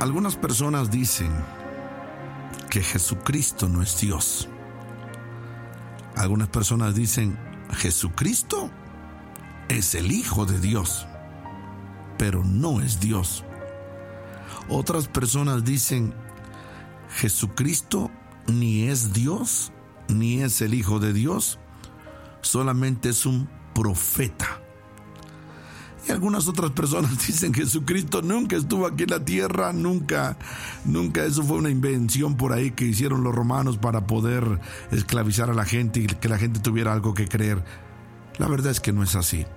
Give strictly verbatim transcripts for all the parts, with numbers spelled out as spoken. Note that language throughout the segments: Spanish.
Algunas personas dicen que Jesucristo no es Dios. Algunas personas dicen Jesucristo es el Hijo de Dios, pero no es Dios. Otras personas dicen Jesucristo ni es Dios, ni es el Hijo de Dios, solamente es un profeta. Y algunas otras personas dicen que Jesucristo nunca estuvo aquí en la tierra, nunca, nunca, eso fue una invención por ahí que hicieron los romanos para poder esclavizar a la gente y que la gente tuviera algo que creer. La verdad es que no es así.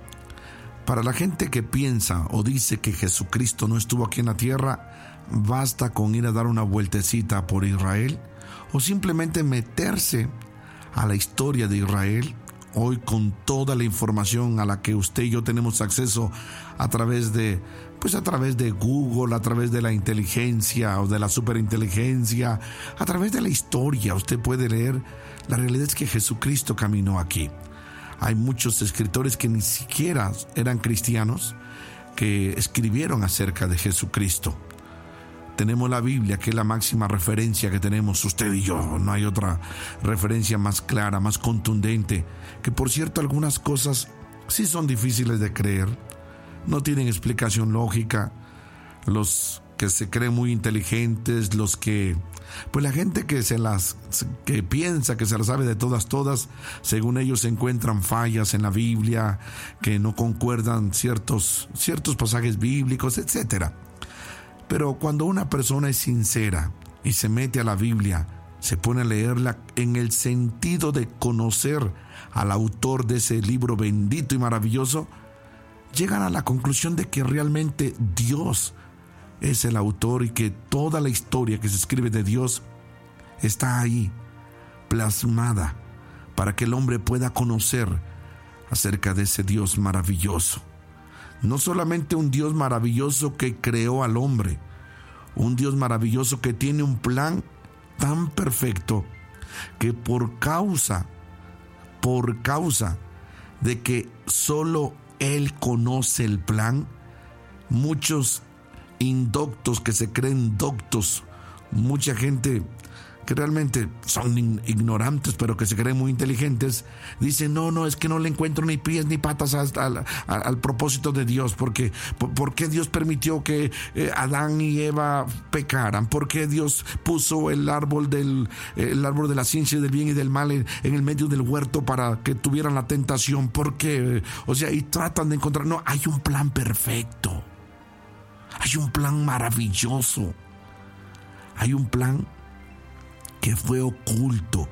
Para la gente que piensa o dice que Jesucristo no estuvo aquí en la tierra, basta con ir a dar una vueltecita por Israel o simplemente meterse a la historia de Israel. Hoy, con toda la información a la que usted y yo tenemos acceso a través de, pues a través de Google, a través de la inteligencia o de la superinteligencia, a través de la historia, usted puede leer. La realidad es que Jesucristo caminó aquí. Hay muchos escritores que ni siquiera eran cristianos que escribieron acerca de Jesucristo. Tenemos la Biblia, que es la máxima referencia que tenemos usted y yo. No hay otra referencia más clara, más contundente. Que por cierto, algunas cosas sí son difíciles de creer. No tienen explicación lógica. Los que se creen muy inteligentes, los que... Pues la gente que se las... que piensa que se las sabe de todas, todas, según ellos se encuentran fallas en la Biblia, que no concuerdan ciertos, ciertos pasajes bíblicos, etcétera. Pero cuando una persona es sincera y se mete a la Biblia, se pone a leerla en el sentido de conocer al autor de ese libro bendito y maravilloso, llegan a la conclusión de que realmente Dios es el autor y que toda la historia que se escribe de Dios está ahí, plasmada, para que el hombre pueda conocer acerca de ese Dios maravilloso. No solamente un Dios maravilloso que creó al hombre, un Dios maravilloso que tiene un plan tan perfecto que por causa, por causa de que solo Él conoce el plan, muchos indoctos que se creen doctos, mucha gente que realmente son ignorantes pero que se creen muy inteligentes, dicen no, no, es que no le encuentro ni pies ni patas hasta al, al, al propósito de Dios, porque por, ¿por qué Dios permitió que eh, Adán y Eva pecaran? ¿Por qué Dios puso el árbol del el árbol de la ciencia del bien y del mal en, en el medio del huerto para que tuvieran la tentación? ¿Por qué? O sea, y tratan de encontrar, no, hay un plan perfecto, hay un plan maravilloso, hay un plan que fue oculto,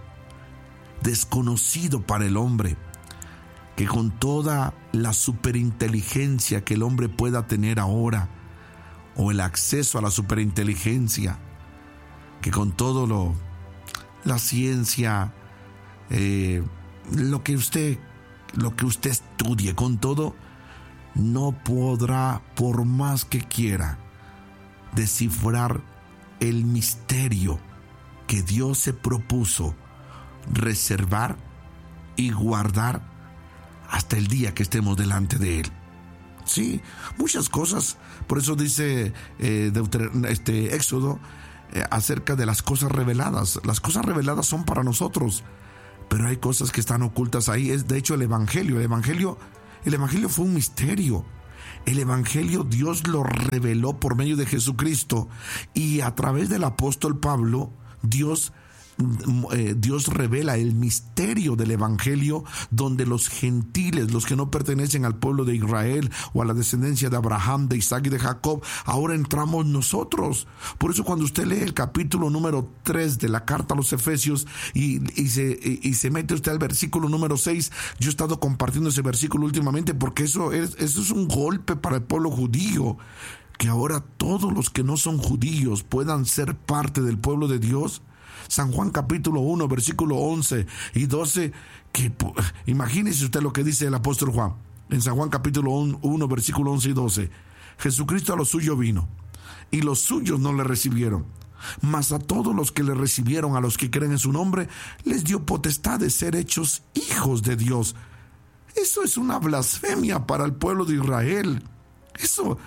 desconocido para el hombre, que con toda la superinteligencia que el hombre pueda tener ahora, o el acceso a la superinteligencia, que con todo lo, la ciencia, eh, lo que usted, lo que usted estudie, con todo, no podrá, por más que quiera, descifrar el misterio que Dios se propuso reservar y guardar hasta el día que estemos delante de Él. Sí, muchas cosas. Por eso dice eh, Deuter, este, Éxodo eh, acerca de las cosas reveladas. Las cosas reveladas son para nosotros, pero hay cosas que están ocultas ahí. Es de hecho el Evangelio. El Evangelio, el Evangelio fue un misterio. El Evangelio Dios lo reveló por medio de Jesucristo, y a través del apóstol Pablo Dios, eh, Dios revela el misterio del Evangelio, donde los gentiles, los que no pertenecen al pueblo de Israel o a la descendencia de Abraham, de Isaac y de Jacob, ahora entramos nosotros. Por eso cuando usted lee el capítulo número tres de la carta a los Efesios y, y, se, y, y se mete usted al versículo número seis, yo he estado compartiendo ese versículo últimamente porque eso es, eso es un golpe para el pueblo judío. Que ahora todos los que no son judíos puedan ser parte del pueblo de Dios. San Juan capítulo uno, versículo once y doce, que imagínese usted lo que dice el apóstol Juan. En San Juan capítulo uno, versículo once y doce. Jesucristo a lo suyo vino, y los suyos no le recibieron. Mas a todos los que le recibieron, a los que creen en su nombre, les dio potestad de ser hechos hijos de Dios. Eso es una blasfemia para el pueblo de Israel. Eso...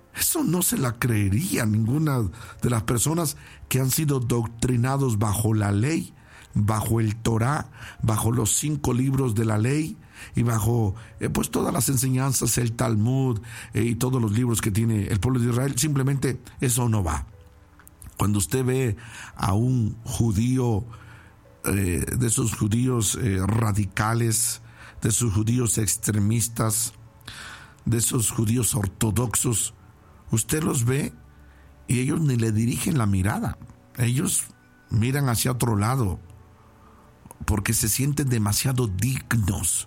Eso no se la creería ninguna de las personas que han sido doctrinados bajo la ley, bajo el Torá, bajo los cinco libros de la ley y bajo eh, pues todas las enseñanzas, el Talmud eh, y todos los libros que tiene el pueblo de Israel. Simplemente eso no va. Cuando usted ve a un judío, eh, de esos judíos eh, radicales, de esos judíos extremistas, de esos judíos ortodoxos, usted los ve y ellos ni le dirigen la mirada. Ellos miran hacia otro lado porque se sienten demasiado dignos.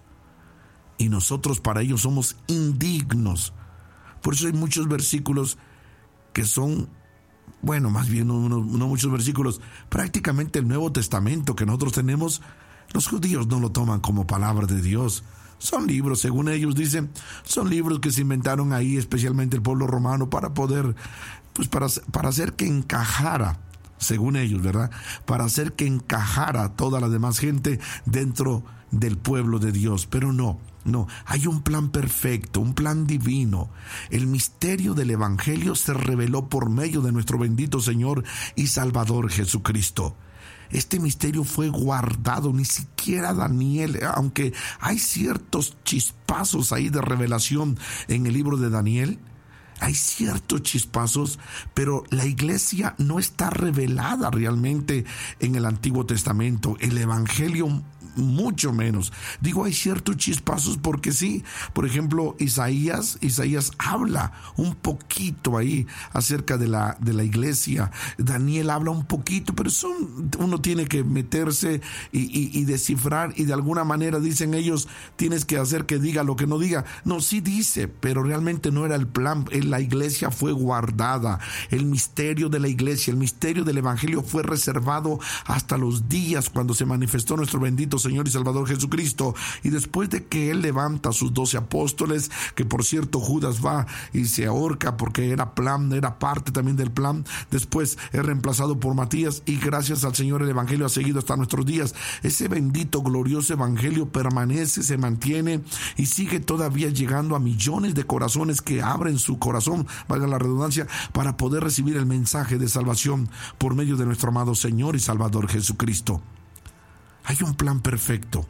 Y nosotros para ellos somos indignos. Por eso hay muchos versículos que son, bueno, más bien no, no, no muchos versículos, prácticamente el Nuevo Testamento que nosotros tenemos, los judíos no lo toman como palabra de Dios. Son libros, según ellos dicen, son libros que se inventaron ahí, especialmente el pueblo romano, para poder, pues para, para hacer que encajara, según ellos, ¿verdad? Para hacer que encajara toda la demás gente dentro del pueblo de Dios. Pero no, no, hay un plan perfecto, un plan divino. El misterio del Evangelio se reveló por medio de nuestro bendito Señor y Salvador Jesucristo. Este misterio fue guardado, ni siquiera Daniel, aunque hay ciertos chispazos ahí de revelación en el libro de Daniel, hay ciertos chispazos, pero la iglesia no está revelada realmente en el Antiguo Testamento, el Evangelio mucho menos. Digo, hay ciertos chispazos porque sí, por ejemplo, Isaías, Isaías habla un poquito ahí acerca de la, de la iglesia. Daniel habla un poquito, pero son, uno tiene que meterse y, y, y descifrar, y de alguna manera dicen ellos, tienes que hacer que diga lo que no diga. No, sí dice, pero realmente no era el plan. La iglesia fue guardada. El misterio de la iglesia, el misterio del Evangelio fue reservado hasta los días cuando se manifestó nuestro bendito Señor y Salvador Jesucristo. Y después de que Él levanta a sus doce apóstoles, que por cierto Judas va y se ahorca porque era plan, era parte también del plan, después es reemplazado por Matías, y gracias al Señor el Evangelio ha seguido hasta nuestros días. Ese bendito, glorioso Evangelio permanece, se mantiene y sigue todavía llegando a millones de corazones que abren su corazón, valga la redundancia, para poder recibir el mensaje de salvación por medio de nuestro amado Señor y Salvador Jesucristo. Hay un plan perfecto.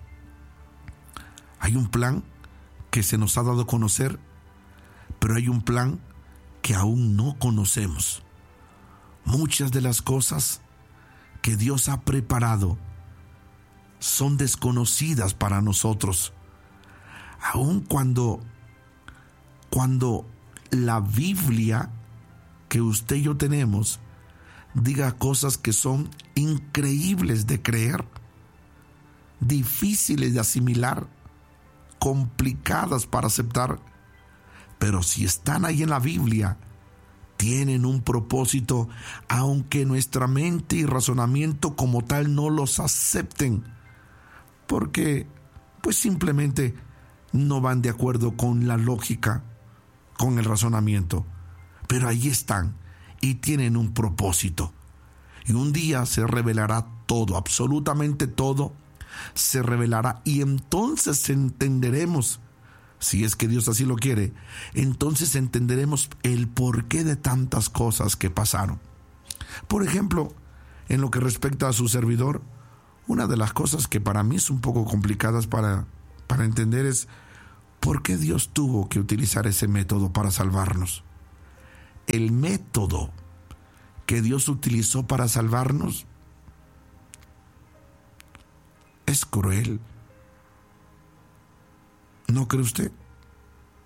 Hay un plan que se nos ha dado a conocer, pero hay un plan que aún no conocemos. Muchas de las cosas que Dios ha preparado son desconocidas para nosotros. Aun cuando, cuando la Biblia que usted y yo tenemos diga cosas que son increíbles de creer, difíciles de asimilar, complicadas para aceptar, pero si están ahí en la Biblia, tienen un propósito, aunque nuestra mente y razonamiento como tal no los acepten, porque pues simplemente no van de acuerdo con la lógica, con el razonamiento, pero ahí están y tienen un propósito. Y un día se revelará todo, absolutamente todo se revelará, y entonces entenderemos, si es que Dios así lo quiere, entonces entenderemos el porqué de tantas cosas que pasaron. Por ejemplo, en lo que respecta a su servidor, una de las cosas que para mí es un poco complicadas para, para entender es por qué Dios tuvo que utilizar ese método para salvarnos. El método que Dios utilizó para salvarnos es cruel. ¿No cree usted?